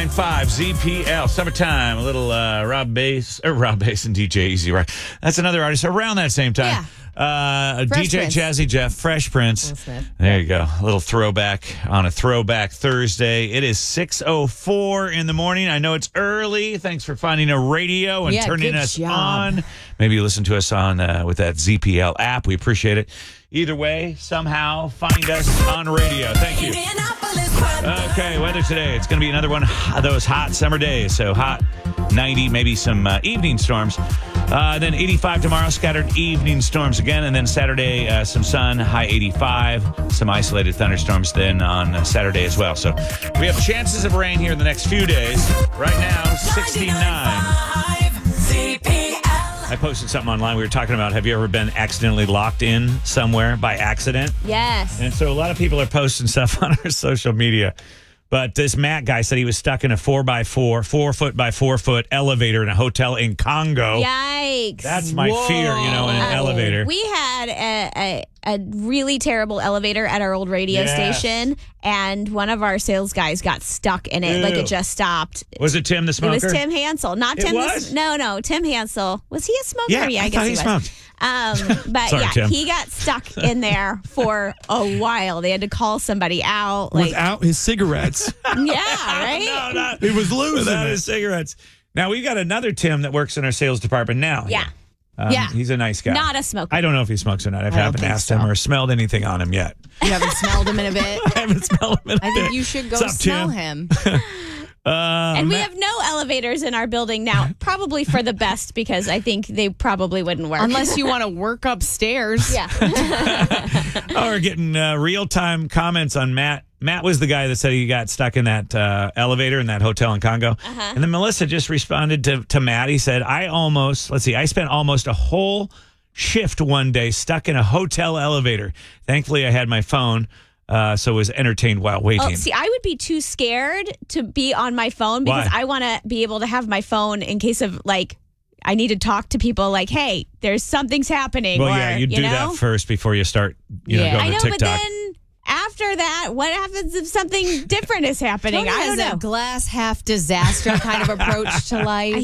99.5 ZPL. Summertime. A little Rob Bass and DJ Easy Rock. That's another artist around that same time. DJ Prince. Jazzy Jeff, Fresh Prince. There you go. A little throwback on a throwback Thursday. It is 6:04 in the morning. I know it's early. Thanks for finding a radio and turning us on. Maybe you listen to us on with that ZPL app. We appreciate it. Either way, somehow find us on radio. Thank you. Okay, weather today. It's going to be another one of those hot summer days. So hot, 90, maybe some evening storms. Then 85 tomorrow, scattered evening storms again. And then Saturday, some sun, high 85. Some isolated thunderstorms then on Saturday as well. So we have chances of rain here in the next few days. Right now, 69. I posted something online. We were talking about, have you ever been accidentally locked in somewhere by accident? Yes. And so a lot of people are posting stuff on our social media. But this Matt guy said he was stuck in a 4x4, 4 foot by 4 foot elevator in a hotel in Congo. Yikes. That's my fear, in an elevator. We had a really terrible elevator at our old radio station, and one of our sales guys got stuck in it. Ew. Like it just stopped. Was it Tim the smoker? It was Tim Hansel. Not Tim. Was? No, Tim Hansel. Was he a smoker? Yeah, I I guess thought he he was. smoked. But Sorry, Tim. he got stuck in there for a while. They had to call somebody out. Without his cigarettes. Yeah, right? No, not He was losing without it. his cigarettes. Now, we got another Tim that works in our sales department now. Yeah. He's a nice guy. Not a smoker. I don't know if he smokes or not. I don't haven't think asked so. him or smelled anything on him yet. You haven't smelled him in a bit? I haven't smelled him in a I think bit. you should go What's up, smell Tim? him. And we have no elevators in our building now, probably for the best, because I think they probably wouldn't work. Unless you want to work upstairs. Yeah. Oh, we're getting real-time comments on Matt. Matt was the guy that said he got stuck in that elevator in that hotel in Congo. And then Melissa just responded to Matt. He said, I spent almost a whole shift one day stuck in a hotel elevator. Thankfully, I had my phone, so was entertained while waiting. Oh, see, I would be too scared to be on my phone because Why? I want to be able to have my phone in case of, I need to talk to people like, hey, there's something's happening. Well, or, yeah, you do that first before you start going I to know, TikTok. but then after that, what happens if something different is happening? Tony I don't has know. a glass half disaster kind of approach to life.